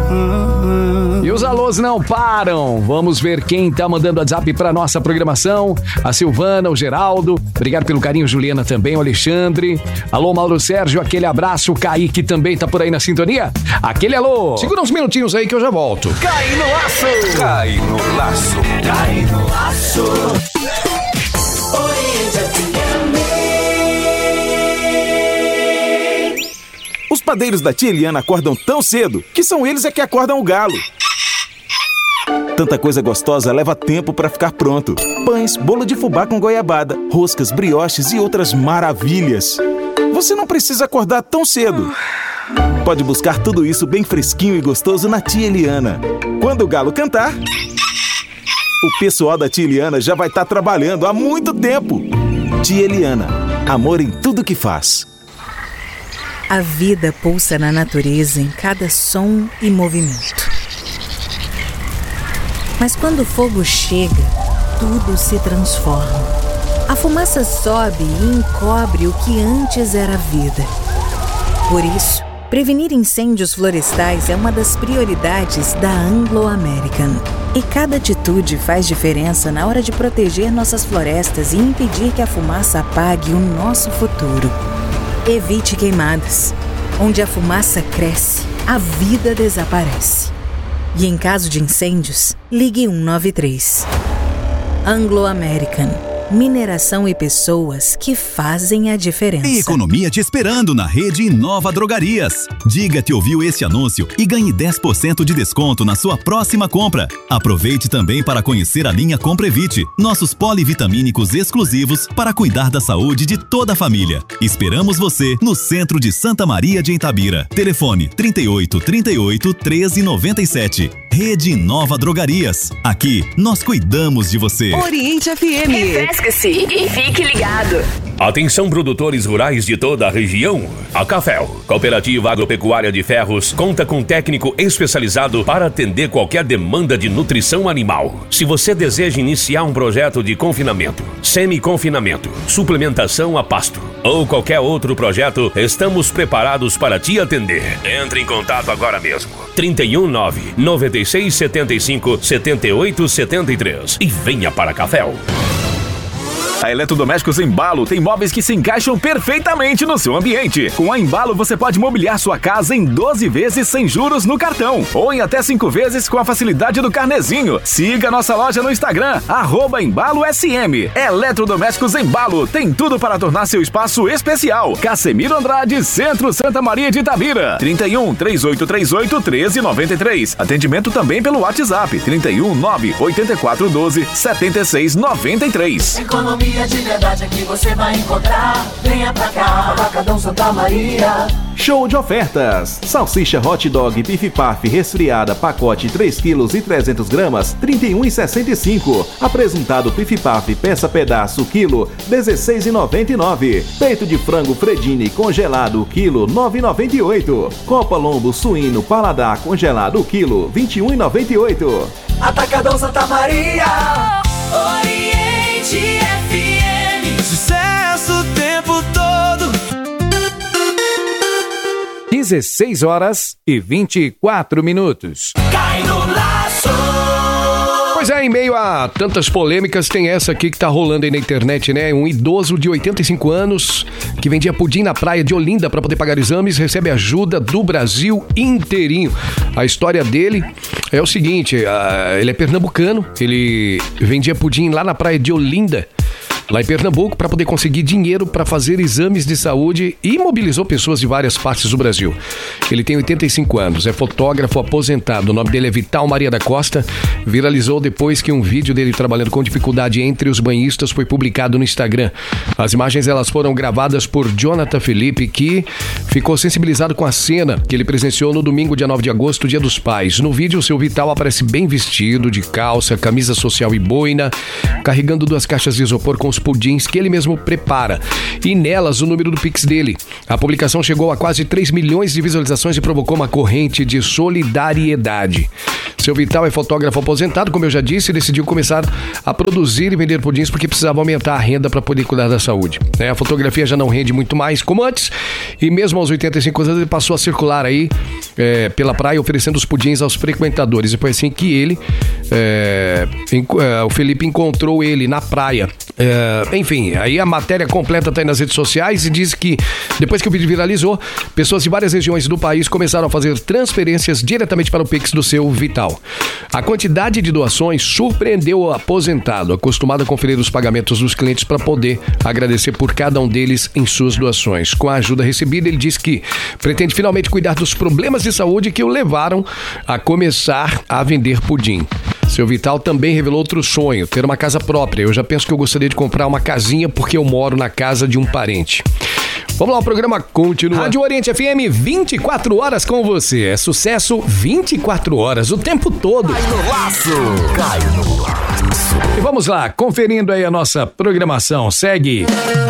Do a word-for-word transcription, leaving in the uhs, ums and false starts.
E os alôs não param. Vamos ver quem tá mandando WhatsApp pra nossa programação. A Silvana, o Geraldo. Obrigado pelo carinho, Juliana também, o Alexandre. Alô, Mauro Sérgio, aquele abraço. O Kaique também tá por aí na sintonia. Aquele alô. Segura uns minutinhos aí que eu já volto. Cai no laço. Cai no laço. Cai no laço. Oriente F M. Os padeiros da tia Eliana acordam tão cedo que são eles é que acordam o galo. Tanta coisa gostosa leva tempo para ficar pronto. Pães, bolo de fubá com goiabada, roscas, brioches e outras maravilhas. Você não precisa acordar tão cedo. Pode buscar tudo isso bem fresquinho e gostoso na tia Eliana. Quando o galo cantar, o pessoal da tia Eliana já vai estar trabalhando há muito tempo. Tia Eliana, amor em tudo que faz. A vida pulsa na natureza em cada som e movimento. Mas quando o fogo chega, tudo se transforma. A fumaça sobe e encobre o que antes era vida. Por isso, prevenir incêndios florestais é uma das prioridades da Anglo American. E cada atitude faz diferença na hora de proteger nossas florestas e impedir que a fumaça apague o nosso futuro. Evite queimadas. Onde a fumaça cresce, a vida desaparece. E em caso de incêndios, ligue um nove três. Anglo American. Mineração e pessoas que fazem a diferença. Tem economia te esperando na rede Inova Drogarias. Diga que ouviu esse anúncio e ganhe dez por cento de desconto na sua próxima compra. Aproveite também para conhecer a linha Comprevite, nossos polivitamínicos exclusivos para cuidar da saúde de toda a família. Esperamos você no centro de Santa Maria de Itabira. Telefone trinta e oito, trinta e oito, treze, noventa e sete. Rede Inova Drogarias. Aqui, nós cuidamos de você. Oriente F M. Refresque-se e fique ligado. Atenção, produtores rurais de toda a região. A Cafel, Cooperativa Agropecuária de Ferros, conta com técnico especializado para atender qualquer demanda de nutrição animal. Se você deseja iniciar um projeto de confinamento, semi-confinamento, suplementação a pasto ou qualquer outro projeto, estamos preparados para te atender. Entre em contato agora mesmo. trinta e um, nove, noventa e seis, setenta e cinco, setenta e oito, setenta e três e venha para a Cafel. A Eletrodomésticos Embalo tem móveis que se encaixam perfeitamente no seu ambiente. Com a Embalo você pode mobiliar sua casa em doze vezes sem juros no cartão ou em até cinco vezes com a facilidade do carnezinho. Siga nossa loja no Instagram, arroba Embalo S M. Eletrodomésticos Embalo tem tudo para tornar seu espaço especial. Casemiro Andrade, Centro Santa Maria de Itabira. trinta e um, três oito três oito, treze noventa e três. Atendimento também pelo WhatsApp. trinta e um, nove, oito quatro, doze, setenta e seis, noventa e três. Economia de verdade aqui você vai encontrar. Venha pra cá, Atacadão Santa Maria. Show de ofertas. Salsicha hot dog Beef Puff resfriada pacote três quilos e trezentas gramas, trinta e um reais e sessenta e cinco. Apresentado Beef Puff peça pedaço quilo, dezesseis reais e noventa e nove. Peito de frango Fredini congelado quilo, nove reais e noventa e oito. Copa lombo suíno paladar congelado quilo, vinte e um reais e noventa e oito. Atacadão Santa Maria. Oriente F M. Sucesso o tempo todo. dezesseis horas e vinte e quatro minutos. Cai no laço. Pois é, em meio a tantas polêmicas, tem essa aqui que tá rolando aí na internet, né? Um idoso de oitenta e cinco anos que vendia pudim na praia de Olinda para poder pagar exames, recebe ajuda do Brasil inteirinho. A história dele é o seguinte, uh, ele é pernambucano, ele vendia pudim lá na praia de Olinda, lá em Pernambuco, para poder conseguir dinheiro para fazer exames de saúde e mobilizou pessoas de várias partes do Brasil. Ele tem oitenta e cinco anos, é fotógrafo aposentado, o nome dele é Vital Maria da Costa, viralizou depois que um vídeo dele trabalhando com dificuldade entre os banhistas foi publicado no Instagram. As imagens elas foram gravadas por Jonathan Felipe, que ficou sensibilizado com a cena que ele presenciou no domingo, dia nove de agosto, dia dos pais. No vídeo, o seu Vital aparece bem vestido, de calça, camisa social e boina, carregando duas caixas de isopor com os pudins que ele mesmo prepara, e nelas o número do Pix dele. A publicação chegou a quase três milhões de visualizações e provocou uma corrente de solidariedade. Seu Vital é fotógrafo aposentado, como eu já disse, e decidiu começar a produzir e vender pudins porque precisava aumentar a renda para poder cuidar da saúde. É, a fotografia já não rende muito mais como antes, e mesmo aos oitenta e cinco anos ele passou a circular aí é, pela praia oferecendo os pudins aos frequentadores. E foi assim que ele, é, é, o Felipe encontrou ele na praia. É, enfim, aí a matéria completa está aí nas redes sociais e diz que depois que o vídeo viralizou, pessoas de várias regiões do país começaram a fazer transferências diretamente para o Pix do Seu Vital. A quantidade de doações surpreendeu o aposentado, acostumado a conferir os pagamentos dos clientes para poder agradecer por cada um deles em suas doações. Com a ajuda recebida, ele diz que pretende finalmente cuidar dos problemas de saúde que o levaram a começar a vender pudim. Seu Vital também revelou outro sonho, ter uma casa própria. Eu já penso que eu gostaria de comprar uma casinha porque eu moro na casa de um parente. Vamos lá, o programa continua. Rádio Oriente F M, vinte e quatro horas com você. É sucesso vinte e quatro horas, o tempo todo. Cai no laço, cai no laço. E vamos lá, conferindo aí a nossa programação. Segue